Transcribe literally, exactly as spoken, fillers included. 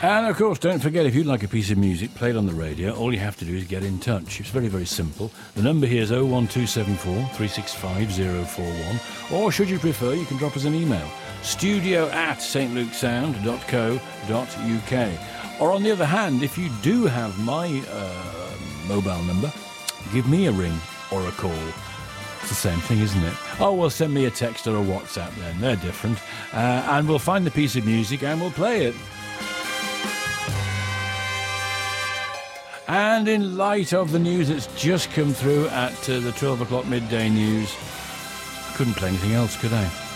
And of course, don't forget, if you'd like a piece of music played on the radio, all you have to do is get in touch. It's very, very simple. The number here is oh one two seven four, three six five, oh four one. Or should you prefer, you can drop us an email. studio at stlukesound dot co dot uk. Or on the other hand, if you do have my uh, mobile number, give me a ring or a call. It's the same thing, isn't it? Oh, well, send me a text or a WhatsApp then. They're different. Uh, and we'll find the piece of music and we'll play it. And in light of the news that's just come through at uh, the twelve o'clock midday news, I couldn't play anything else, could I?